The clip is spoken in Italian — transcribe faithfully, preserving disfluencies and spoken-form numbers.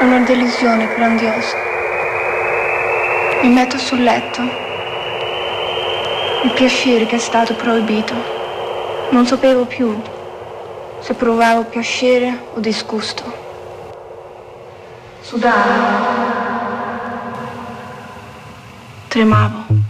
una delusione grandiosa. Mi metto sul letto, il piacere che è stato proibito. Non sapevo più se provavo piacere o disgusto. Sudavo, tremavo.